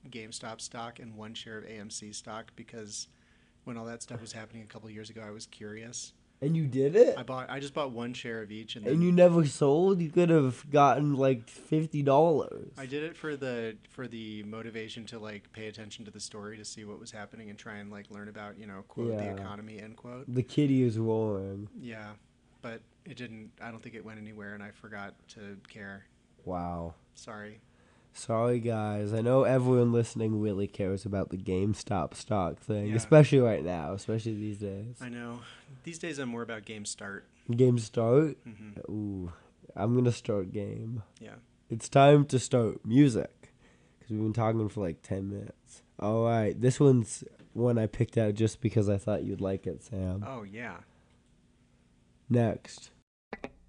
GameStop stock and 1 share of AMC stock because when all that stuff was happening a couple years ago, I was curious. And you did it? I just bought 1 share of each, and And then you never sold? You could have gotten like $50. I did it for the motivation to like pay attention to the story to see what was happening and try and like learn about quote the Yeah. economy end quote. The kitty is roaring. Yeah, but it didn't. I don't think it went anywhere, and I forgot to care. Wow. Sorry. Sorry, guys. I know everyone listening really cares about the GameStop stock thing, Yeah, especially right now, especially these days. I know. These days I'm more about game start. Game start? Hmm. Ooh, I'm gonna start game. Yeah. It's time to start music because we've been talking for like 10 minutes. All right, this one's one I picked out just because I thought you'd like it, Sam. Oh yeah. Next,